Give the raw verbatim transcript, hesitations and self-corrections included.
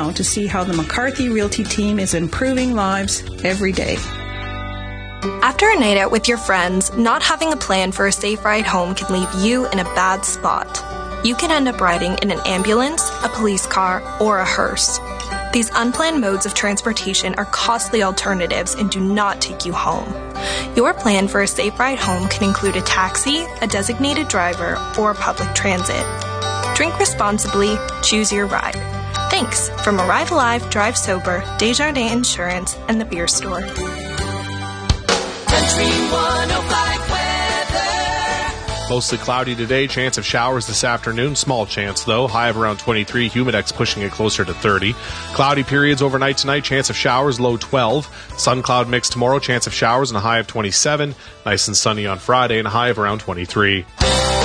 now to see how the McCarthy Realty team is improving lives every day. After a night out with your friends, not having a plan for a safe ride home can leave you in a bad spot. You can end up riding in an ambulance, a police car, or a hearse. These unplanned modes of transportation are costly alternatives and do not take you home. Your plan for a safe ride home can include a taxi, a designated driver, or public transit. Drink responsibly, choose your ride. Thanks from Arrive Alive, Drive Sober, Desjardins Insurance, and the Beer Store. Country one oh five weather. Mostly cloudy today, chance of showers this afternoon. Small chance, though. High of around twenty-three. Humidex pushing it closer to thirty. Cloudy periods overnight tonight. Chance of showers, low twelve. Sun cloud mix tomorrow. Chance of showers and a high of twenty-seven. Nice and sunny on Friday and a high of around twenty-three.